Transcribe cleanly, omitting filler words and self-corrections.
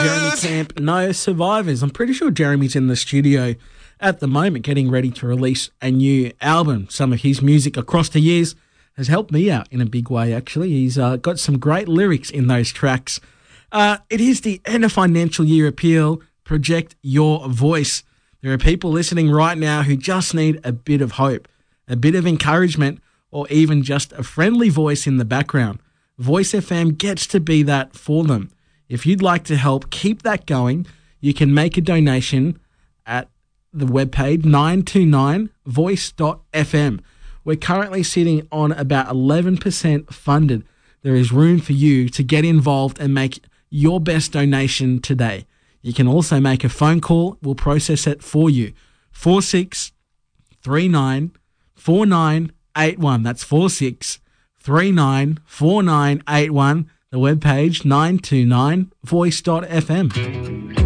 Jeremy Camp, No Survivors. I'm pretty sure Jeremy's in the studio at the moment getting ready to release a new album. Some of his music across the years has helped me out in a big way, actually. He's got some great lyrics in those tracks. It is the end of financial year appeal. Project your voice. There are people listening right now who just need a bit of hope, a bit of encouragement, or even just a friendly voice in the background. Voice FM gets to be that for them. If you'd like to help keep that going, you can make a donation at the webpage 929voice.fm. We're currently sitting on about 11% funded. There is room for you to get involved and make your best donation today. You can also make a phone call. We'll process it for you. 46394981. That's 46394981. The webpage 929voice.fm.